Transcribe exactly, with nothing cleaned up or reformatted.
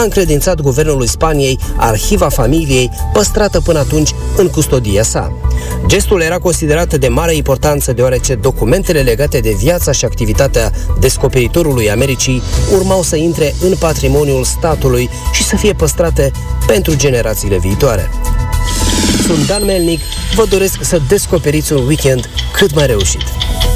a încredințat guvernului Spaniei arhiva familiei, păstrată până atunci în custodia sa. Gestul era considerat de mare importanță deoarece documentele legate de viața și activitatea descoperitorului Americii urmau să intre în patrimoniul statului și să fie păstrate pentru generațiile viitoare. Sunt Dan Melnic, vă doresc să descoperiți un weekend cât mai reușit.